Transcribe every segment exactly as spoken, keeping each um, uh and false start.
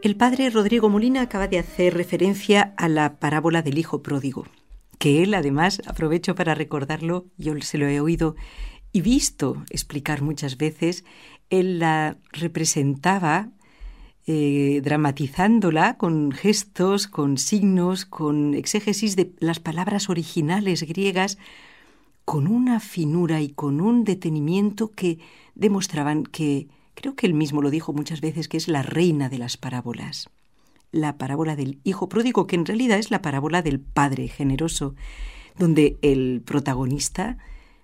El padre Rodrigo Molina acaba de hacer referencia a la parábola del hijo pródigo, que él, además, aprovecho para recordarlo, yo se lo he oído y visto explicar muchas veces, él la representaba eh, dramatizándola con gestos, con signos, con exégesis de las palabras originales griegas, con una finura y con un detenimiento que demostraban que, creo que él mismo lo dijo muchas veces, que es la reina de las parábolas. La parábola del hijo pródigo, que en realidad es la parábola del padre generoso, donde el protagonista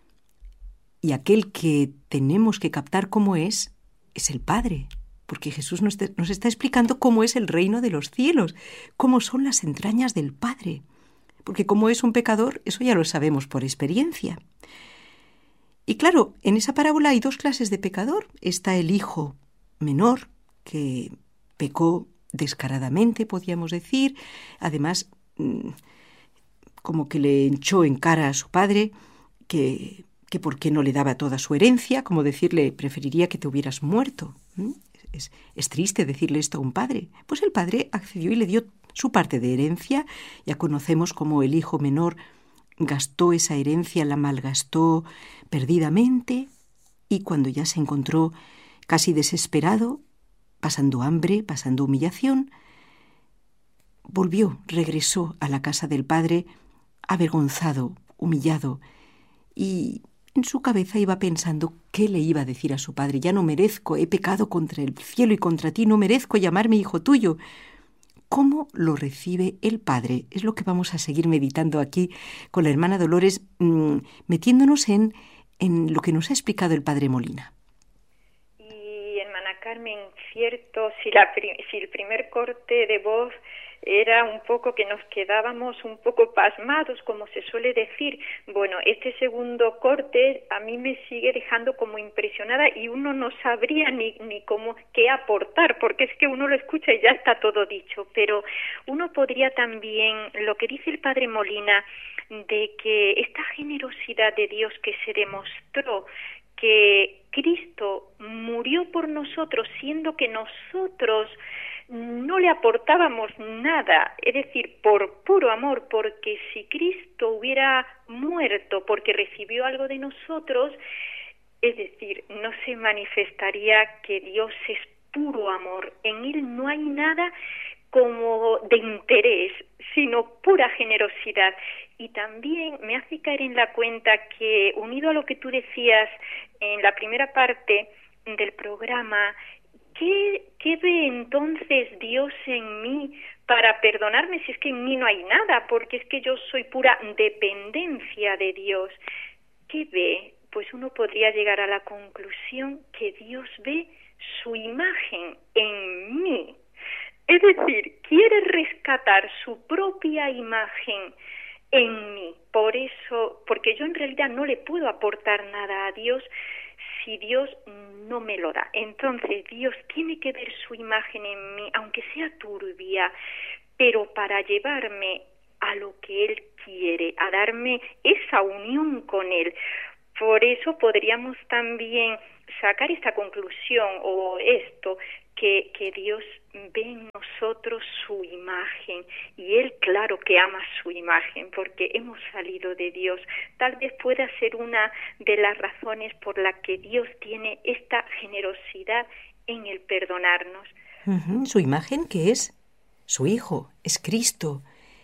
y aquel que tenemos que captar cómo es, es el Padre, porque Jesús nos, te, nos está explicando cómo es el reino de los cielos, cómo son las entrañas del Padre, porque cómo es un pecador, eso ya lo sabemos por experiencia. Y claro, en esa parábola hay dos clases de pecador. Está el hijo menor, que pecó descaradamente, podríamos decir, además como que le echó en cara a su padre que, que por qué no le daba toda su herencia, como decirle, preferiría que te hubieras muerto. ¿Mm? Es, es triste decirle esto a un padre. Pues el padre accedió y le dio su parte de herencia. Ya conocemos cómo el hijo menor gastó esa herencia, la malgastó perdidamente, y cuando ya se encontró casi desesperado, pasando hambre, pasando humillación, volvió, regresó a la casa del padre, avergonzado, humillado, y en su cabeza iba pensando qué le iba a decir a su padre. Ya no merezco, he pecado contra el cielo y contra ti, no merezco llamarme hijo tuyo. ¿Cómo lo recibe el padre? Es lo que vamos a seguir meditando aquí con la hermana Dolores, mmm, metiéndonos en, en lo que nos ha explicado el padre Molina. Y hermana Carmen, cierto, si, la, si el primer corte de voz era un poco que nos quedábamos un poco pasmados, como se suele decir. Bueno, este segundo corte a mí me sigue dejando como impresionada y uno no sabría ni, ni cómo qué aportar, porque es que uno lo escucha y ya está todo dicho. Pero uno podría también, lo que dice el padre Molina, de que esta generosidad de Dios que se demostró, que Cristo murió por nosotros, siendo que nosotros no le aportábamos nada, es decir, por puro amor, porque si Cristo hubiera muerto porque recibió algo de nosotros, es decir, no se manifestaría que Dios es puro amor. En Él no hay nada como de interés, sino pura generosidad. Y también me hace caer en la cuenta que, unido a lo que tú decías en la primera parte del programa, ¿Qué, ¿Qué ve entonces Dios en mí para perdonarme si es que en mí no hay nada? Porque es que yo soy pura dependencia de Dios. ¿Qué ve? Pues uno podría llegar a la conclusión que Dios ve su imagen en mí. Es decir, quiere rescatar su propia imagen en mí. Por eso, porque yo en realidad no le puedo aportar nada a Dios si Dios no me lo da. Entonces Dios tiene que ver su imagen en mí, aunque sea turbia, pero para llevarme a lo que Él quiere, a darme esa unión con Él. Por eso podríamos también sacar esta conclusión o esto, que, que Dios ve en nosotros su imagen y Él claro que ama su imagen porque hemos salido de Dios. Tal vez pueda ser una de las razones por la que Dios tiene esta generosidad en el perdonarnos. Uh-huh. Su imagen, que es su Hijo, es Cristo.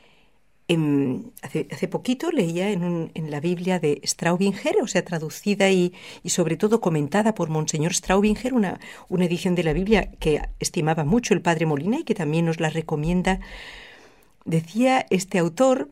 Eh, hace, hace poquito leía en, un, en la Biblia de Straubinger, o sea, traducida y, y sobre todo comentada por Monseñor Straubinger, una, una edición de la Biblia que estimaba mucho el padre Molina y que también nos la recomienda. Decía este autor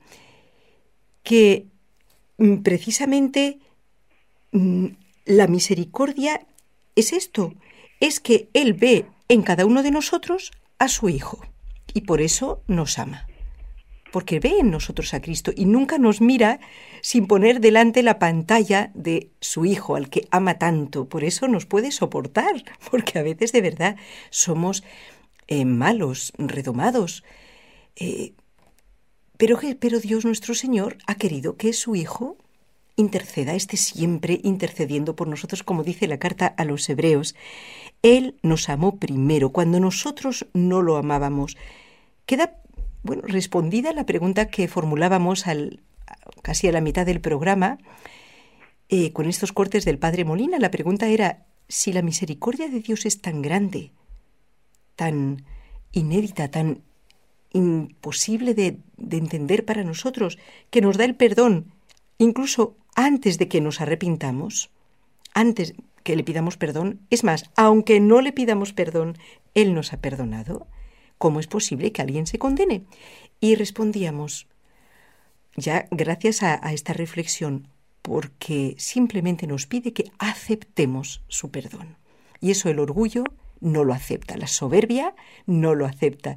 que mm, precisamente mm, la misericordia es esto, es que Él ve en cada uno de nosotros a su Hijo y por eso nos ama. Porque ve en nosotros a Cristo y nunca nos mira sin poner delante la pantalla de su Hijo, al que ama tanto. Por eso nos puede soportar, porque a veces de verdad somos eh, malos, redomados. Eh, pero, pero Dios nuestro Señor ha querido que su Hijo interceda, esté siempre intercediendo por nosotros, como dice la carta a los Hebreos. Él nos amó primero, cuando nosotros no lo amábamos. Queda, bueno, respondida la pregunta que formulábamos al, casi a la mitad del programa, eh, con estos cortes del Padre Molina. La pregunta era, si la misericordia de Dios es tan grande, tan inédita, tan imposible de, de entender para nosotros, que nos da el perdón, incluso antes de que nos arrepintamos, antes que le pidamos perdón, es más, aunque no le pidamos perdón, Él nos ha perdonado, ¿cómo es posible que alguien se condene? Y respondíamos, ya gracias a, a esta reflexión, porque simplemente nos pide que aceptemos su perdón. Y eso el orgullo no lo acepta, la soberbia no lo acepta.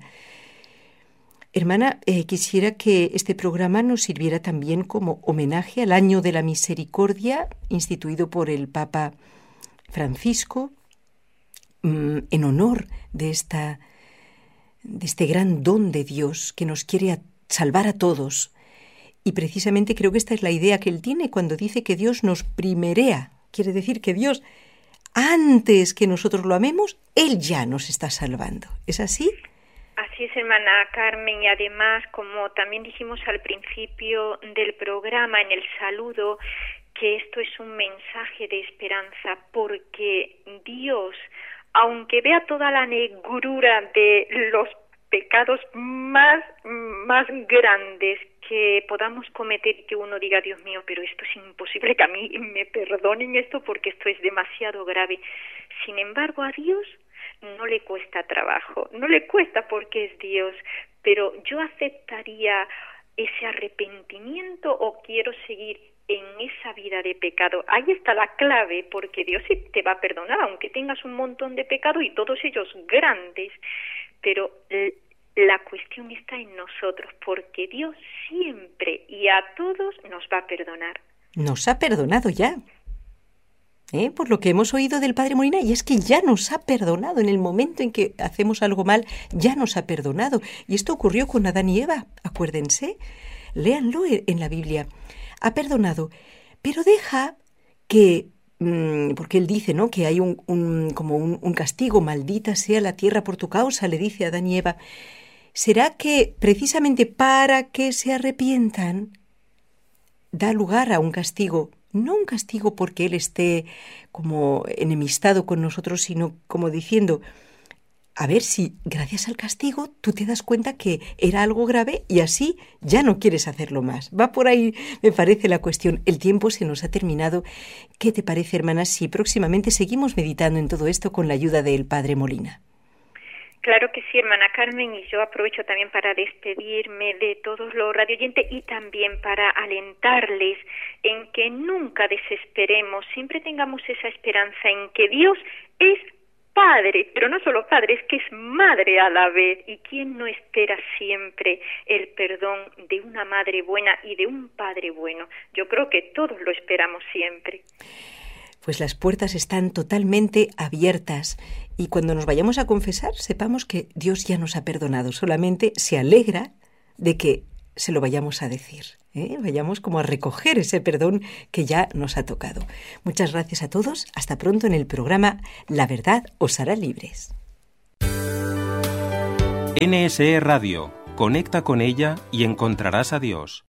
Hermana, eh, quisiera que este programa nos sirviera también como homenaje al Año de la Misericordia, instituido por el Papa Francisco, mmm, en honor de, esta, de este gran don de Dios que nos quiere a salvar a todos. Y precisamente creo que esta es la idea que él tiene cuando dice que Dios nos primerea. Quiere decir que Dios, antes que nosotros lo amemos, Él ya nos está salvando. ¿Es así? Así es, hermana Carmen, y además, como también dijimos al principio del programa, en el saludo, que esto es un mensaje de esperanza, porque Dios, aunque vea toda la negrura de los pecados más, más grandes que podamos cometer, que uno diga, Dios mío, pero esto es imposible que a mí me perdonen esto porque esto es demasiado grave. Sin embargo, a Dios no le cuesta trabajo, no le cuesta porque es Dios, pero yo aceptaría ese arrepentimiento o quiero seguir en esa vida de pecado. Ahí está la clave, porque Dios sí te va a perdonar, aunque tengas un montón de pecado y todos ellos grandes, pero la cuestión está en nosotros, porque Dios siempre y a todos nos va a perdonar. Nos ha perdonado ya. ¿Eh? Por lo que hemos oído del Padre Molina, y es que ya nos ha perdonado. En el momento en que hacemos algo mal, ya nos ha perdonado. Y esto ocurrió con Adán y Eva, acuérdense, léanlo en la Biblia. Ha perdonado, pero deja que, mmm, porque él dice, ¿no?, que hay un, un como un, un castigo, maldita sea la tierra por tu causa, le dice a Adán y Eva. ¿Será que precisamente para que se arrepientan da lugar a un castigo? No un castigo porque Él esté como enemistado con nosotros, sino como diciendo, a ver si gracias al castigo tú te das cuenta que era algo grave y así ya no quieres hacerlo más. Va por ahí, me parece, la cuestión. El tiempo se nos ha terminado. ¿Qué te parece, hermana, si próximamente seguimos meditando en todo esto con la ayuda del Padre Molina? Claro que sí, hermana Carmen, y yo aprovecho también para despedirme de todos los radioyentes y también para alentarles en que nunca desesperemos, siempre tengamos esa esperanza en que Dios es Padre, pero no solo Padre, es que es Madre a la vez. ¿Y quién no espera siempre el perdón de una madre buena y de un padre bueno? Yo creo que todos lo esperamos siempre. Pues las puertas están totalmente abiertas y cuando nos vayamos a confesar, sepamos que Dios ya nos ha perdonado. Solamente se alegra de que se lo vayamos a decir, ¿eh? Vayamos como a recoger ese perdón que ya nos ha tocado. Muchas gracias a todos. Hasta pronto en el programa La Verdad os hará libres. N S E Radio. Conecta con ella y encontrarás a Dios.